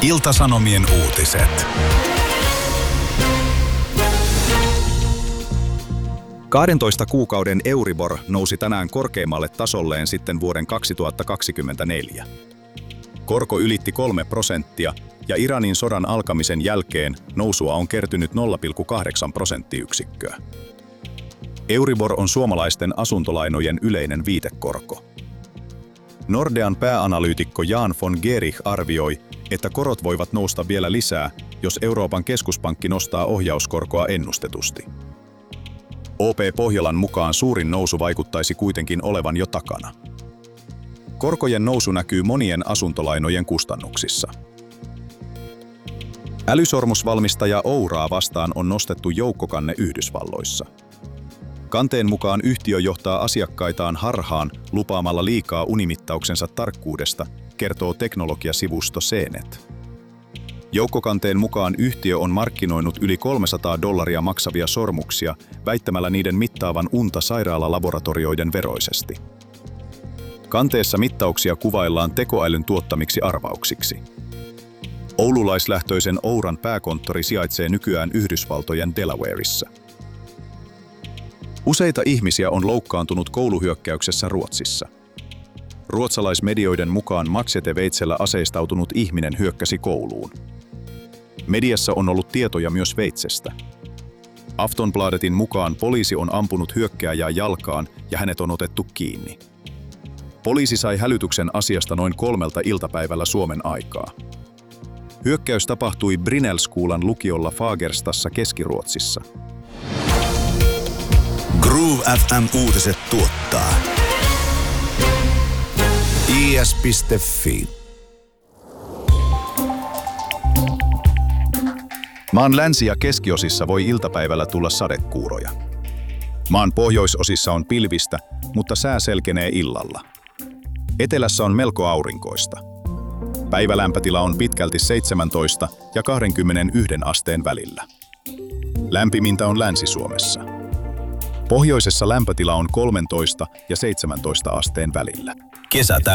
Ilta-Sanomien uutiset. 12 kuukauden Euribor nousi tänään korkeimmalle tasolleen sitten vuoden 2024. Korko ylitti 3% ja Iranin sodan alkamisen jälkeen nousua on kertynyt 0,8 prosenttiyksikköä. Euribor on suomalaisten asuntolainojen yleinen viitekorko. Nordean pääanalyytikko Jan von Gerich arvioi, että korot voivat nousta vielä lisää, jos Euroopan keskuspankki nostaa ohjauskorkoa ennustetusti. OP Pohjolan mukaan suurin nousu vaikuttaisi kuitenkin olevan jo takana. Korkojen nousu näkyy monien asuntolainojen kustannuksissa. Älysormusvalmistaja Ouraa vastaan on nostettu joukkokanne Yhdysvalloissa. Kanteen mukaan yhtiö johtaa asiakkaitaan harhaan lupaamalla liikaa unimittauksensa tarkkuudesta, kertoo teknologiasivusto CNET. Joukkokanteen mukaan yhtiö on markkinoinut yli $300 maksavia sormuksia väittämällä niiden mittaavan unta sairaalalaboratorioiden veroisesti. Kanteessa mittauksia kuvaillaan tekoälyn tuottamiksi arvauksiksi. Oululaislähtöisen Ouran pääkonttori sijaitsee nykyään Yhdysvaltojen Delawareissa. Useita ihmisiä on loukkaantunut kouluhyökkäyksessä Ruotsissa. Ruotsalaismedioiden mukaan macheteveitsellä aseistautunut ihminen hyökkäsi kouluun. Mediassa on ollut tietoja myös veitsestä. Aftonbladetin mukaan poliisi on ampunut hyökkääjää jalkaan ja hänet on otettu kiinni. Poliisi sai hälytyksen asiasta noin 3 iltapäivällä Suomen aikaa. Hyökkäys tapahtui Brinnellskolan lukiolla Fagerstassa Keski-Ruotsissa. Groove FM uutiset tuottaa is.fi. Maan länsi- ja keskiosissa voi iltapäivällä tulla sadekuuroja. Maan pohjoisosissa on pilvistä, mutta sää selkenee illalla. Etelässä on melko aurinkoista. Päivälämpötila on pitkälti 17 ja 21 asteen välillä. Lämpimintä on Länsi-Suomessa. Pohjoisessa lämpötila on 13 ja 17 asteen välillä. Kesätähti.